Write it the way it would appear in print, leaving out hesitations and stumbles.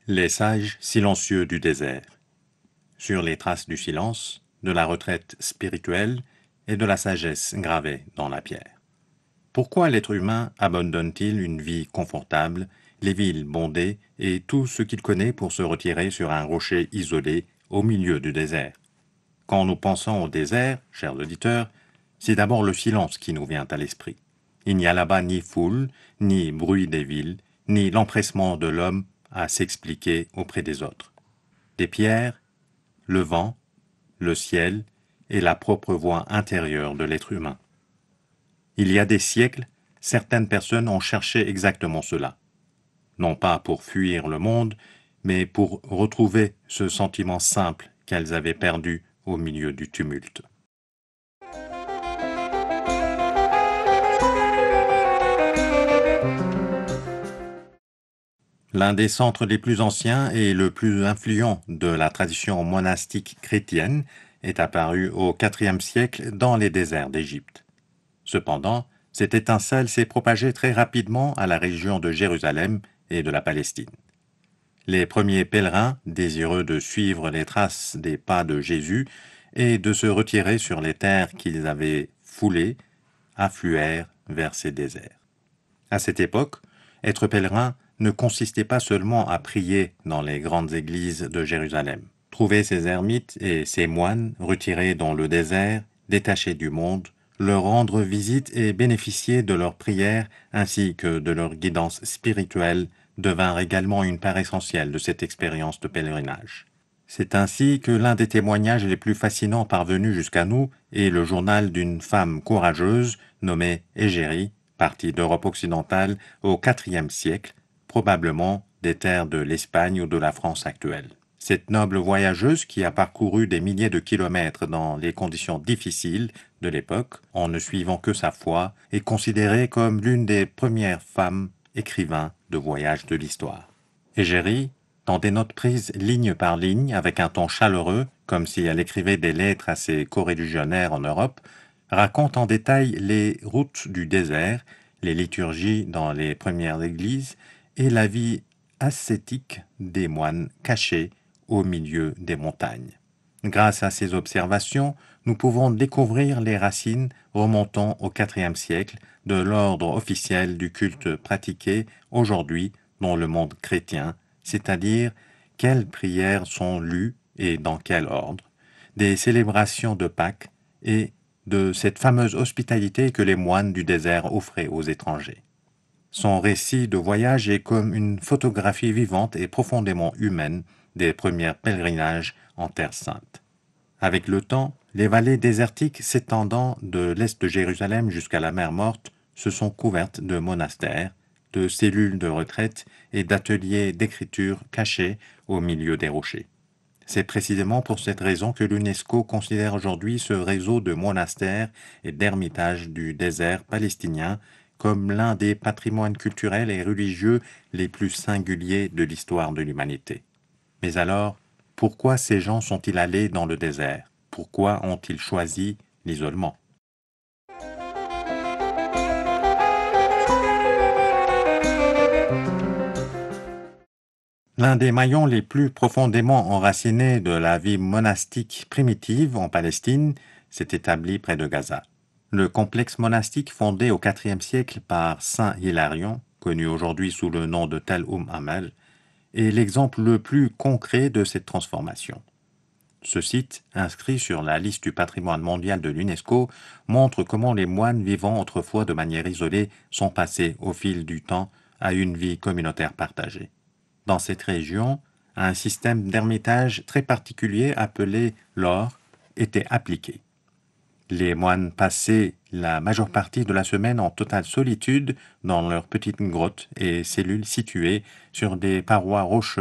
Les sages silencieux du désert. Sur les traces du silence, de la retraite spirituelle et de la sagesse gravée dans la pierre. Pourquoi l'être humain abandonne-t-il une vie confortable, les villes bondées et tout ce qu'il connaît pour se retirer sur un rocher isolé au milieu du désert? Quand nous pensons au désert, chers auditeurs, c'est d'abord le silence qui nous vient à l'esprit. Il n'y a là-bas ni foule, ni bruit des villes, ni l'empressement de l'homme à s'expliquer auprès des autres. Des pierres, le vent, le ciel et la propre voix intérieure de l'être humain. Il y a des siècles, certaines personnes ont cherché exactement cela. Non pas pour fuir le monde, mais pour retrouver ce sentiment simple qu'elles avaient perdu au milieu du tumulte. L'un des centres les plus anciens et le plus influent de la tradition monastique chrétienne est apparu au IVe siècle dans les déserts d'Égypte. Cependant, cette étincelle s'est propagée très rapidement à la région de Jérusalem et de la Palestine. Les premiers pèlerins, désireux de suivre les traces des pas de Jésus et de se retirer sur les terres qu'ils avaient foulées, affluèrent vers ces déserts. À cette époque, être pèlerin ne consistait pas seulement à prier dans les grandes églises de Jérusalem. Trouver ces ermites et ces moines retirés dans le désert, détachés du monde, leur rendre visite et bénéficier de leurs prières ainsi que de leur guidance spirituelle devinrent également une part essentielle de cette expérience de pèlerinage. C'est ainsi que l'un des témoignages les plus fascinants parvenus jusqu'à nous est le journal d'une femme courageuse nommée Égérie, partie d'Europe occidentale au IVe siècle, probablement des terres de l'Espagne ou de la France actuelle. Cette noble voyageuse qui a parcouru des milliers de kilomètres dans les conditions difficiles de l'époque, en ne suivant que sa foi, est considérée comme l'une des premières femmes écrivains de voyage de l'histoire. Égérie, dans des notes prises ligne par ligne avec un ton chaleureux, comme si elle écrivait des lettres à ses coreligionnaires en Europe, raconte en détail les routes du désert, les liturgies dans les premières églises et la vie ascétique des moines cachés au milieu des montagnes. Grâce à ces observations, nous pouvons découvrir les racines remontant au IVe siècle de l'ordre officiel du culte pratiqué aujourd'hui dans le monde chrétien, c'est-à-dire quelles prières sont lues et dans quel ordre, des célébrations de Pâques et de cette fameuse hospitalité que les moines du désert offraient aux étrangers. Son récit de voyage est comme une photographie vivante et profondément humaine des premiers pèlerinages en Terre Sainte. Avec le temps, les vallées désertiques s'étendant de l'est de Jérusalem jusqu'à la mer Morte se sont couvertes de monastères, de cellules de retraite et d'ateliers d'écriture cachés au milieu des rochers. C'est précisément pour cette raison que l'UNESCO considère aujourd'hui ce réseau de monastères et d'ermitages du désert palestinien comme l'un des patrimoines culturels et religieux les plus singuliers de l'histoire de l'humanité. Mais alors, pourquoi ces gens sont-ils allés dans le désert? Pourquoi ont-ils choisi l'isolement? L'un des maillons les plus profondément enracinés de la vie monastique primitive en Palestine s'est établi près de Gaza. Le complexe monastique fondé au IVe siècle par saint Hilarion, connu aujourd'hui sous le nom de Tel Amal, est l'exemple le plus concret de cette transformation. Ce site, inscrit sur la liste du patrimoine mondial de l'UNESCO, montre comment les moines vivant autrefois de manière isolée sont passés au fil du temps à une vie communautaire partagée. Dans cette région, un système d'ermitage très particulier appelé l'or était appliqué. Les moines passaient la majeure partie de la semaine en totale solitude dans leurs petites grottes et cellules situées sur des parois rocheuses